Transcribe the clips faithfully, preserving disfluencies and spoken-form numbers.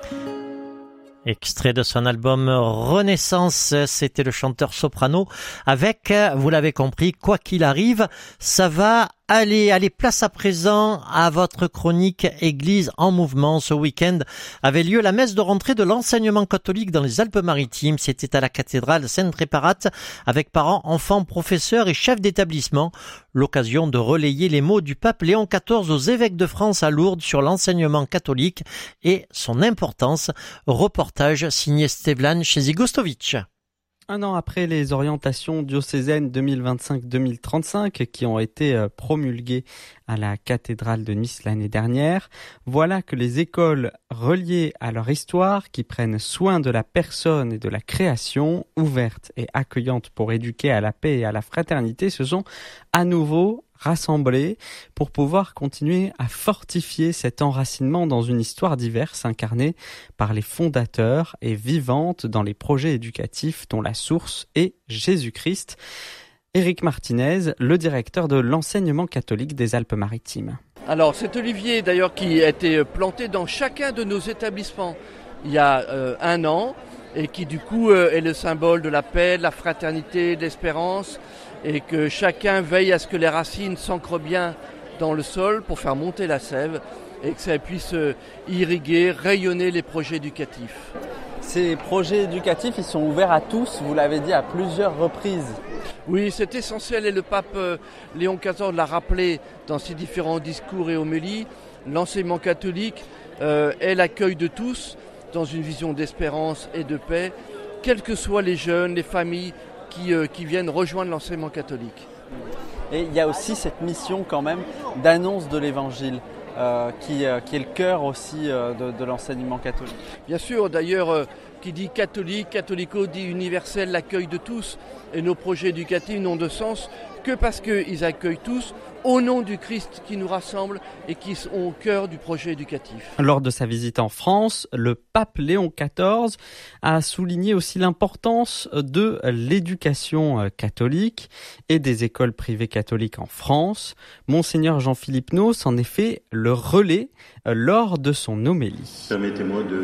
Extrait de son album Renaissance, c'était le chanteur soprano avec, vous l'avez compris, quoi qu'il arrive, ça va aller. Allez, place à présent à votre chronique Église en mouvement. Ce week-end avait lieu la messe de rentrée de l'enseignement catholique dans les Alpes-Maritimes. C'était à la cathédrale Sainte-Réparate avec parents, enfants, professeurs et chefs d'établissement. L'occasion de relayer les mots du pape Léon quatorze aux évêques de France à Lourdes sur l'enseignement catholique et son importance. Reportage signé Stevlan Chezigostovic. Un an après les orientations diocésaines deux mille vingt-cinq deux mille trente-cinq qui ont été promulguées à la cathédrale de Nice l'année dernière, voilà que les écoles reliées à leur histoire, qui prennent soin de la personne et de la création, ouvertes et accueillantes pour éduquer à la paix et à la fraternité, se sont à nouveau rassemblés pour pouvoir continuer à fortifier cet enracinement dans une histoire diverse incarnée par les fondateurs et vivante dans les projets éducatifs dont la source est Jésus-Christ. Éric Martinez, le directeur de l'enseignement catholique des Alpes-Maritimes. Alors cet olivier d'ailleurs qui a été planté dans chacun de nos établissements il y a euh, un an et qui du coup euh, est le symbole de la paix, de la fraternité, de l'espérance, et que chacun veille à ce que les racines s'ancrent bien dans le sol pour faire monter la sève et que ça puisse irriguer, rayonner les projets éducatifs. Ces projets éducatifs, ils sont ouverts à tous, vous l'avez dit à plusieurs reprises. Oui, c'est essentiel et le pape Léon quatorze l'a rappelé dans ses différents discours et homélies. L'enseignement catholique euh, est l'accueil de tous dans une vision d'espérance et de paix, quels que soient les jeunes, les familles, Qui, euh, qui viennent rejoindre l'enseignement catholique. Et il y a aussi cette mission quand même d'annonce de l'évangile euh, qui, euh, qui est le cœur aussi euh, de, de l'enseignement catholique. Bien sûr, d'ailleurs, euh, qui dit catholique, catholico dit universel, l'accueil de tous. Et nos projets éducatifs n'ont de sens que parce qu'ils accueillent tous au nom du Christ qui nous rassemble et qui sont au cœur du projet éducatif. Lors de sa visite en France, le pape Léon quatorze a souligné aussi l'importance de l'éducation catholique et des écoles privées catholiques en France. Monseigneur Jean-Philippe Nos en est fait le relais lors de son homélie. Permettez-moi de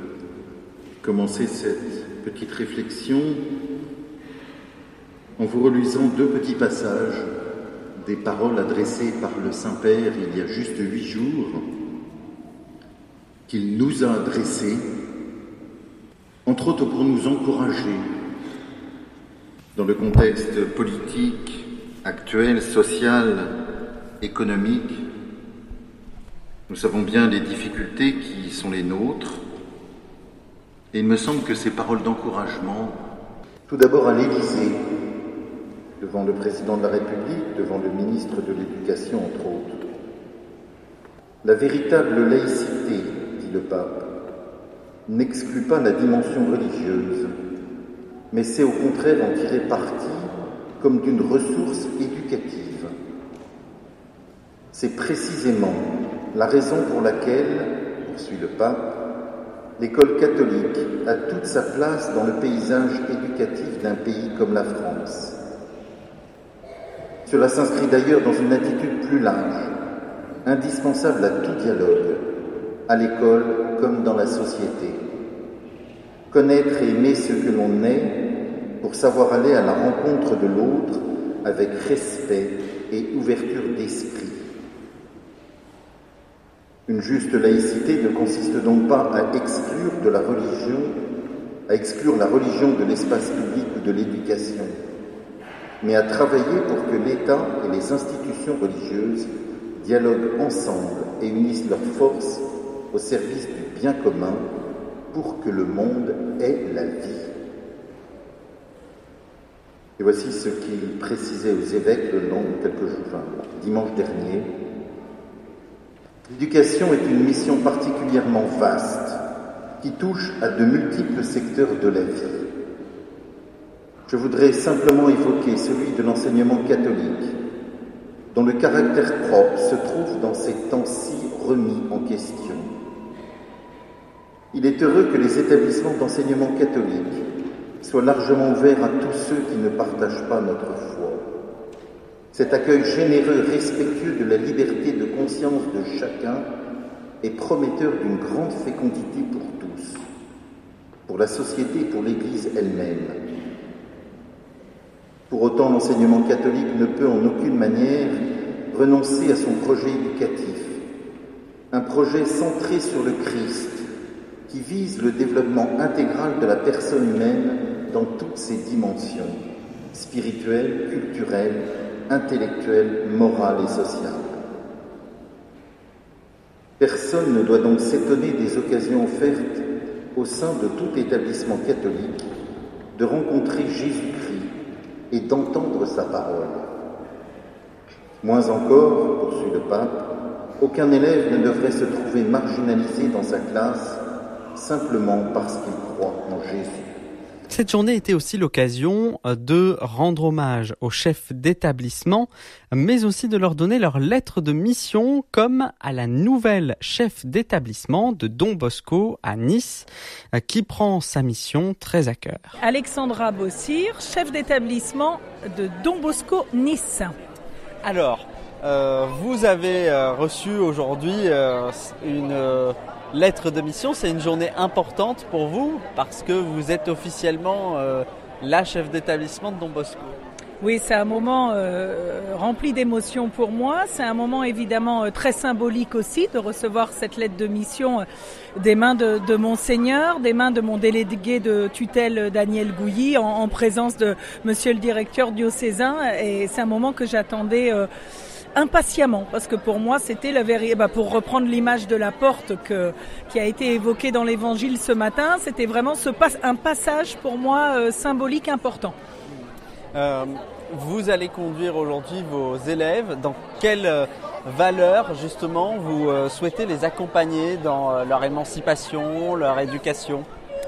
commencer cette petite réflexion en vous relisant deux petits passages des paroles adressées par le Saint-Père il y a juste huit jours, qu'il nous a adressées, entre autres pour nous encourager dans le contexte politique, actuel, social, économique. Nous savons bien les difficultés qui sont les nôtres, et il me semble que ces paroles d'encouragement, tout d'abord à l'Élysée, devant le président de la République, devant le ministre de l'Éducation, entre autres. La véritable laïcité, dit le pape, n'exclut pas la dimension religieuse, mais c'est au contraire en tirer parti comme d'une ressource éducative. C'est précisément la raison pour laquelle, poursuit le pape, l'école catholique a toute sa place dans le paysage éducatif d'un pays comme la France. Cela s'inscrit d'ailleurs dans une attitude plus large, indispensable à tout dialogue, à l'école comme dans la société. Connaître et aimer ce que l'on est pour savoir aller à la rencontre de l'autre avec respect et ouverture d'esprit. Une juste laïcité ne consiste donc pas à exclure de la religion, à exclure la religion de l'espace public ou de l'éducation, mais à travailler pour que l'État et les institutions religieuses dialoguent ensemble et unissent leurs forces au service du bien commun pour que le monde ait la vie. Et voici ce qu'il précisait aux évêques le long de quelques jours, enfin, dimanche dernier. L'éducation est une mission particulièrement vaste qui touche à de multiples secteurs de la vie. Je voudrais simplement évoquer celui de l'enseignement catholique, dont le caractère propre se trouve dans ces temps-ci remis en question. Il est heureux que les établissements d'enseignement catholique soient largement ouverts à tous ceux qui ne partagent pas notre foi. Cet accueil généreux, respectueux de la liberté de conscience de chacun est prometteur d'une grande fécondité pour tous. pour la société et pour l'Église elle-même. Pour autant, l'enseignement catholique ne peut en aucune manière renoncer à son projet éducatif, un projet centré sur le Christ, qui vise le développement intégral de la personne humaine dans toutes ses dimensions, spirituelles, culturelles, intellectuelles, morales et sociales. Personne ne doit donc s'étonner des occasions offertes au sein de tout établissement catholique de rencontrer Jésus-Christ et d'entendre sa parole. Moins encore, poursuit le pape, aucun élève ne devrait se trouver marginalisé dans sa classe simplement parce qu'il croit en Jésus. Cette journée était aussi l'occasion de rendre hommage aux chefs d'établissement, mais aussi de leur donner leur lettre de mission, comme à la nouvelle chef d'établissement de Don Bosco à Nice, qui prend sa mission très à cœur. Alexandra Bossir, chef d'établissement de Don Bosco Nice. Alors, euh, vous avez euh, reçu aujourd'hui euh, une... Euh, lettre de mission, c'est une journée importante pour vous parce que vous êtes officiellement euh, la chef d'établissement de Don Bosco. Oui, c'est un moment euh, rempli d'émotions pour moi. C'est un moment évidemment euh, très symbolique aussi de recevoir cette lettre de mission euh, des mains de, de Monseigneur, des mains de mon délégué de tutelle Daniel Gouilly en, en présence de Monsieur le directeur diocésain. Et c'est un moment que j'attendais euh, impatiemment, parce que pour moi c'était la vérité. Bah, pour reprendre l'image de la porte que, qui a été évoquée dans l'évangile ce matin, c'était vraiment ce pas, un passage pour moi euh, symbolique important. Euh, vous allez conduire aujourd'hui vos élèves. Dans quelle euh, valeur justement vous euh, souhaitez les accompagner dans euh, leur émancipation, leur éducation ?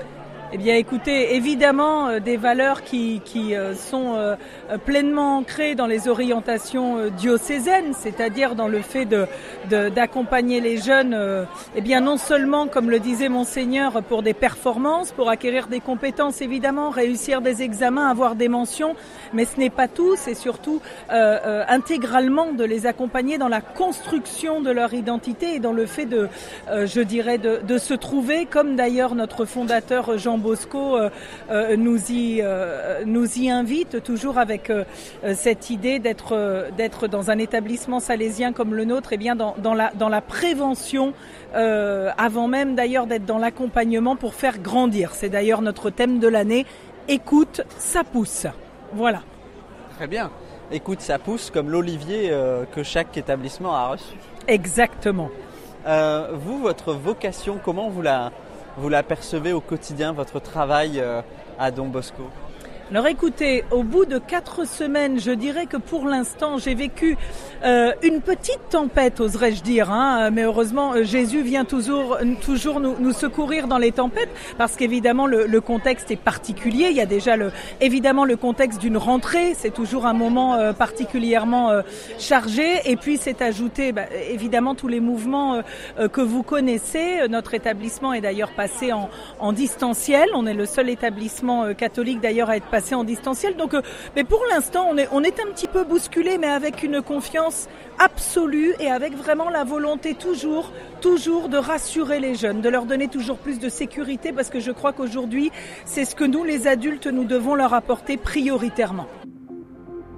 Eh bien, écoutez, évidemment, euh, des valeurs qui, qui euh, sont euh, pleinement ancrées dans les orientations euh, diocésaines, c'est-à-dire dans le fait de, de, d'accompagner les jeunes, euh, eh bien, non seulement, comme le disait Monseigneur, pour des performances, pour acquérir des compétences, évidemment, réussir des examens, avoir des mentions, mais ce n'est pas tout, c'est surtout euh, euh, intégralement de les accompagner dans la construction de leur identité et dans le fait de, euh, je dirais, de, de se trouver, comme d'ailleurs notre fondateur Jean Bosco euh, euh, nous y euh, nous y invite toujours avec euh, cette idée d'être euh, d'être dans un établissement salésien comme le nôtre, et eh bien dans dans la dans la prévention euh, avant même d'ailleurs d'être dans l'accompagnement pour faire grandir. C'est d'ailleurs notre thème de l'année. Écoute, ça pousse. Voilà. Très bien. Écoute, ça pousse comme l'olivier euh, que chaque établissement a reçu. Exactement. Euh, vous, votre vocation, comment vous la Vous la percevez au quotidien, votre travail à Don Bosco ? Alors écoutez, au bout de quatre semaines, je dirais que pour l'instant, j'ai vécu euh, une petite tempête, oserais-je dire. Hein, mais heureusement, Jésus vient toujours, toujours nous, nous secourir dans les tempêtes, parce qu'évidemment, le, le contexte est particulier. Il y a déjà le, évidemment le contexte d'une rentrée. C'est toujours un moment euh, particulièrement euh, chargé. Et puis, c'est ajouté, bah, évidemment, tous les mouvements euh, que vous connaissez. Notre établissement est d'ailleurs passé en, en distanciel. On est le seul établissement euh, catholique d'ailleurs à être passé en distanciel. Donc, euh, mais pour l'instant, on est, on est un petit peu bousculé, mais avec une confiance absolue et avec vraiment la volonté toujours, toujours de rassurer les jeunes, de leur donner toujours plus de sécurité, parce que je crois qu'aujourd'hui, c'est ce que nous, les adultes, nous devons leur apporter prioritairement.